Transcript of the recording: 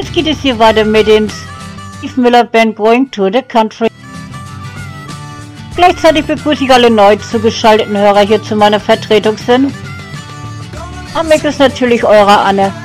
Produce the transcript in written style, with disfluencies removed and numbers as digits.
Jetzt geht es hier weiter mit dem Steve Miller Band Going to the Country. Gleichzeitig begrüße ich alle neu zugeschalteten Hörer hier zu meiner Vertretungssendung. Am Mic ist natürlich eure Anne.